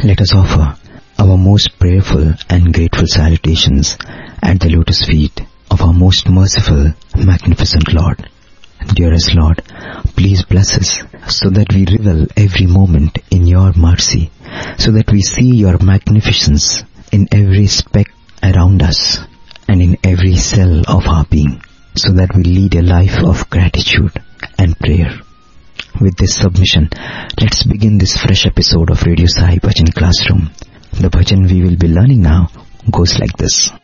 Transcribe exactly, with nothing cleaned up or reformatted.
Let us offer our most prayerful and grateful salutations at the lotus feet of our most merciful, magnificent Lord. Dearest Lord, please bless us so that we revel every moment in your mercy, so that we see your magnificence in every speck around us and in every cell of our being, so that we lead a life of gratitude and prayer. With this submission, let's begin this fresh episode of Radio Sai Bhajan Classroom. The bhajan we will be learning now goes like this.